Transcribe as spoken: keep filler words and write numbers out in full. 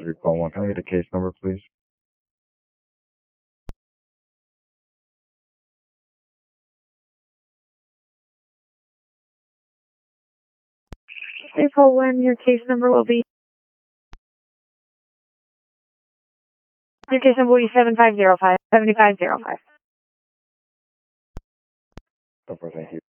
three call one. Can I get a case number, please? three call one, your case number will be. Your case number will be seven five zero five, seven five zero five. No problem, thank you.